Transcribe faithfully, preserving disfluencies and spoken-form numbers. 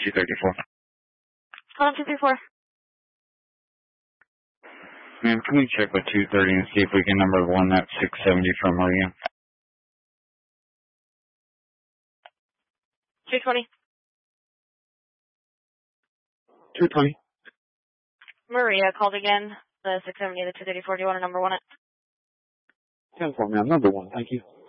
two thirty-four. Hold on, two thirty-four. Ma'am, can we check with two thirty and see if we can number one that six seventy from Maria? two twenty. two twenty. Maria called again. The six seventy, the two thirty-four. Do you want to number one it? ten four, ma'am. Number one. Thank you.